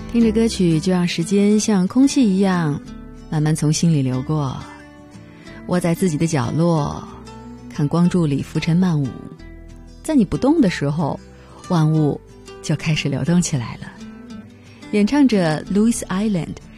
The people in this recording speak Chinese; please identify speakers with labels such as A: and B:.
A: 听着歌曲，就让时间像空气一样慢慢从心里流过，窝在自己的角落，看光柱里浮尘漫舞。在你不动的时候，万物就开始流动起来了。演唱者 Louis Island